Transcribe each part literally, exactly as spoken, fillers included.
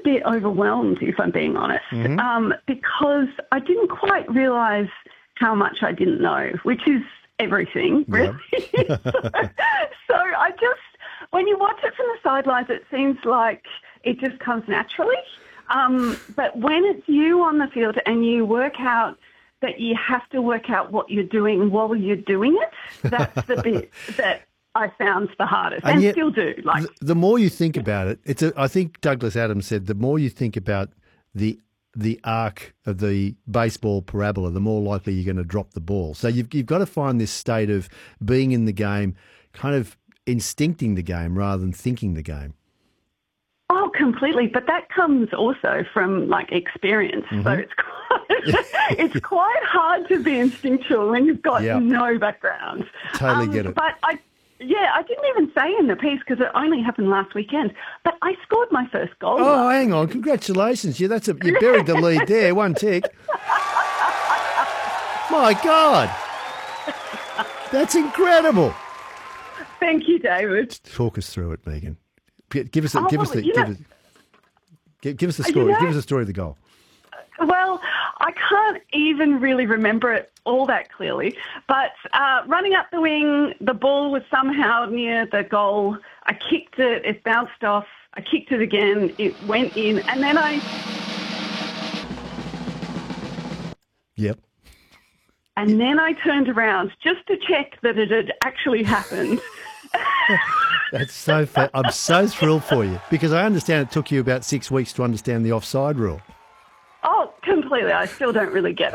bit overwhelmed, if I'm being honest, Mm-hmm. um, because I didn't quite realise how much I didn't know, which is everything, really. Yeah. so, so I just, when you watch it from the sidelines, it seems like it just comes naturally. Um, but when it's you on the field and you work out that you have to work out what you're doing while you're doing it, that's the bit that I found the hardest, and, And yet, still do. Like the, the more you think about it, it's a, I think Douglas Adams said the more you think about the the arc of the baseball parabola, the more likely you're going to drop the ball. So you've you've got to find this state of being in the game, kind of instincting the game rather than thinking the game. Oh, completely. But that comes also from like experience. Mm-hmm. So it's quite, it's quite hard to be instinctual when you've got Yep. no background. Totally get it. But I, yeah, I didn't even say in the piece because it only happened last weekend. But I scored my first goal. Oh, hang on! Congratulations, yeah, that's a you buried the lead there. One tick. My God, that's incredible. Thank you, David. Talk us through it, Megan. Give us, a, Oh, give us the, you give know- us, give, give us the You story. know- Give us the story of the goal. Well, I can't even really remember it all that clearly, but uh, running up the wing, the ball was somehow near the goal. I kicked it, it bounced off. I kicked it again, it went in, and then I Yep. and then I turned around just to check that it had actually happened. That's so fa- I'm so thrilled for you because I understand it took you about six weeks to understand the offside rule. Oh, completely. I still don't really get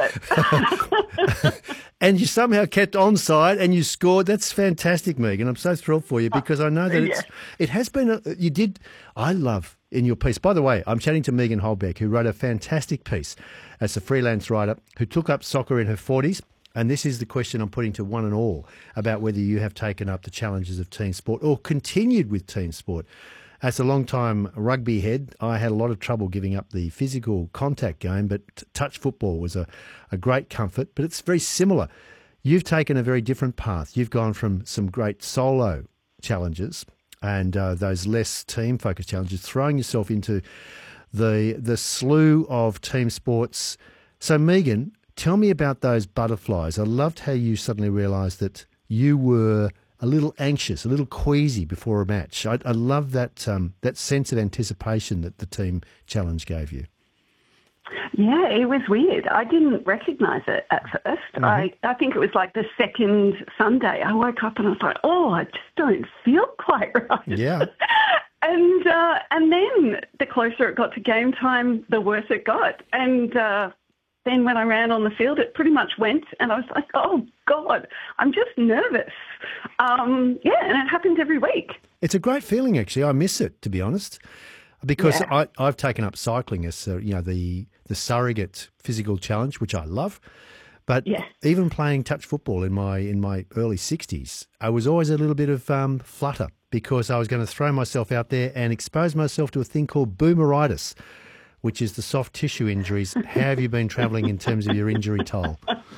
it. And you somehow kept onside and you scored. That's fantastic, Megan. I'm so thrilled for you because I know that it's, Yeah. it has been, a, you did, I love in your piece. By the way, I'm chatting to Megan Holbeck, who wrote a fantastic piece as a freelance writer who took up soccer in her forties. And this is the question I'm putting to one and all about whether you have taken up the challenges of team sport or continued with team sport. As a long-time rugby head, I had a lot of trouble giving up the physical contact game, but t- touch football was a, a great comfort, but it's very similar. You've taken a very different path. You've gone from some great solo challenges and uh, those less team-focused challenges, throwing yourself into the the slew of team sports. So, Megan, tell me about those butterflies. I loved how you suddenly realised that you were a little anxious, a little queasy before a match. I, I love that um, that sense of anticipation that the team challenge gave you. Yeah, it was weird. I didn't recognise it at first. Mm-hmm. I, I think it was like the second Sunday. I woke up and I was like, oh, I just don't feel quite right. Yeah. and uh, and then the closer it got to game time, the worse it got. And uh, then when I ran on the field, it pretty much went. And I was like, oh, God, I'm just nervous. Um, yeah, and it happens every week. It's a great feeling, actually. I miss it, to be honest, because Yeah. I, I've taken up cycling as uh, you know the the surrogate physical challenge, which I love. But Yeah. even playing touch football in my in my early sixties, I was always a little bit of um, flutter because I was going to throw myself out there and expose myself to a thing called boomeritis, which is the soft tissue injuries. How have you been travelling in terms of your injury toll?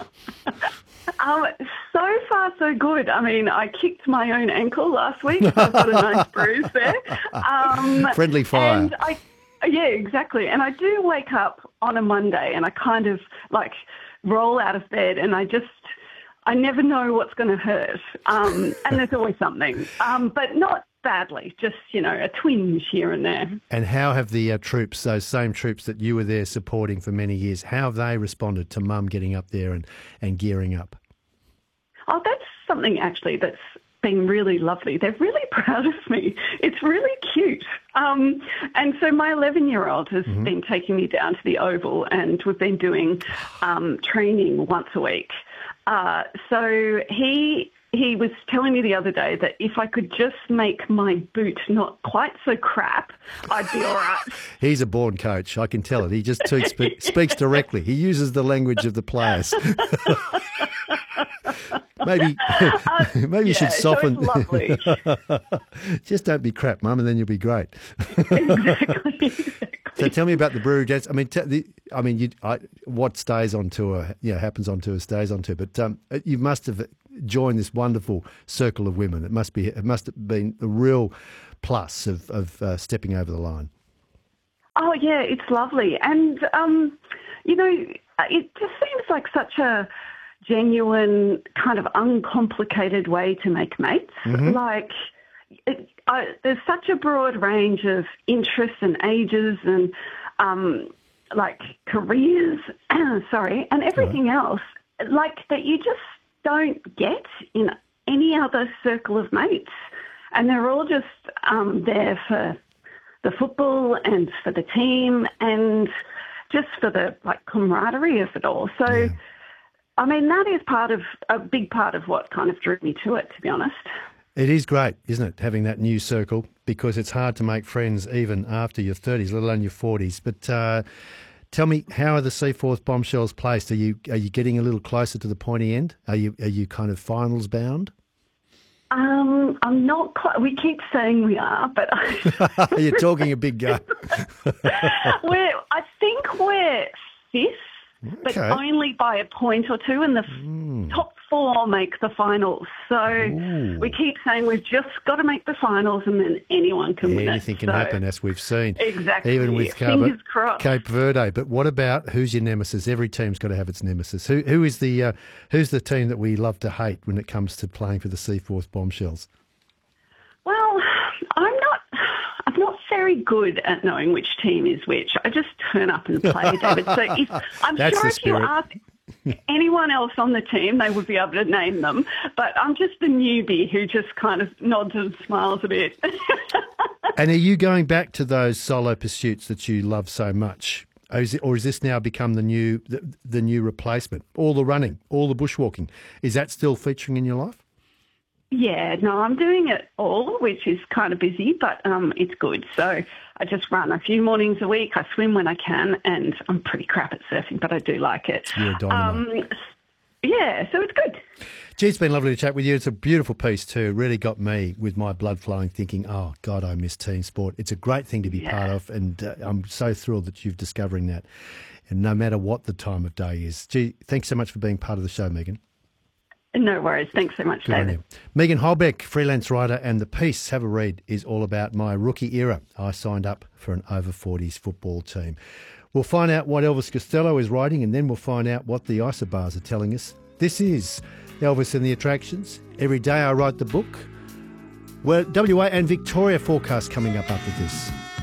Um, so far, so good. I mean, I kicked my own ankle last week. So I've got a nice bruise there. Um, Friendly fire. And I, yeah, exactly. And I do wake up on a Monday and I kind of like roll out of bed and I just, I never know what's going to hurt. Um, and there's always something, um, but not badly, just, you know, a twinge here and there. And how have the uh, troops, those same troops that you were there supporting for many years, how have they responded to Mum getting up there and, and gearing up? Oh, that's something actually that's been really lovely. They're really proud of me. It's really cute. Um, and so my eleven-year-old has Mm-hmm. been taking me down to the Oval and we've been doing um, training once a week. Uh, so he he was telling me the other day that if I could just make my boot not quite so crap, I'd be all right. He's a born coach. I can tell it. He just t- spe- speaks directly. He uses the language of the players. maybe maybe you yeah, should soften. So it's lovely. Just don't be crap, Mum, and then you'll be great. exactly. exactly. So tell me about the Brewery Jets. I mean, t- the, I mean, you, I, what stays on tour, you know, happens on tour, stays on tour. But um, you must have joined this wonderful circle of women. It must be, it must have been a real plus of, of uh, stepping over the line. Oh, yeah, it's lovely. And, um, you know, it just seems like such a genuine, kind of uncomplicated way to make mates. Mm-hmm. Like, it, I, there's such a broad range of interests and ages and, um, like, careers, sorry, and everything Right. else, like, that you just don't get in any other circle of mates. And they're all just um, there for the football and for the team and just for the like camaraderie of it all. So, Yeah. I mean, that is part of a big part of what kind of drew me to it, to be honest. It is great, isn't it, having that new circle, because it's hard to make friends even after your thirties, let alone your forties. But uh, tell me, how are the Seaforth Bombshells placed? Are you are you getting a little closer to the pointy end? Are you are you kind of finals bound? Um, I'm not quite, we keep saying we are, but You're talking a big game. we're, I think we're fifth, but Okay. only by a point or two, and the f- top four make the finals. So Ooh. we keep saying we've just got to make the finals and then anyone can win it. Anything can So- happen, as we've seen. Exactly. Even with Fingers Cape, crossed. Cape Verde. But what about, who's your nemesis? Every team's got to have its nemesis. Who who is the uh, who's the team that we love to hate when it comes to playing for the Seaforth Bombshells? Well, I'm not. I'm not very good at knowing which team is which. I just turn up and play, David. So if, I'm That's sure the if you spirit. ask anyone else on the team, they would be able to name them. But I'm just the newbie who just kind of nods and smiles a bit. And are you going back to those solo pursuits that you love so much? Or is, it, or is this now become the new the, the new replacement? All the running, all the bushwalking. Is that still featuring in your life? Yeah, no, I'm doing it all, which is kind of busy, but um, it's good. So I just run a few mornings a week. I swim when I can, and I'm pretty crap at surfing, but I do like it. You're a dynamo. Um, yeah, so it's good. Gee, it's been lovely to chat with you. It's a beautiful piece too. Really got me with my blood flowing, thinking, oh, God, I miss team sport. It's a great thing to be Yeah. part of, and uh, I'm so thrilled that you're discovering that. And no matter what the time of day is. Gee, thanks so much for being part of the show, Megan. No worries. Thanks so much, Good on David. you. Megan Holbeck, freelance writer, and the piece, have a read, is all about my rookie era. I signed up for an over forties football team. We'll find out what Elvis Costello is writing, and then we'll find out what the Isobars are telling us. This is Elvis and the Attractions. Every day I write the book. Well, W A and Victoria forecast coming up after this.